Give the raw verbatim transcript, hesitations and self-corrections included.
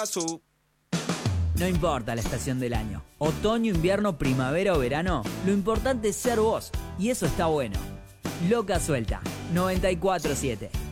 paso. No importa la estación del año, otoño, invierno, primavera o verano, lo importante es ser vos, y eso está bueno. Loca Suelta, noventa y cuatro siete.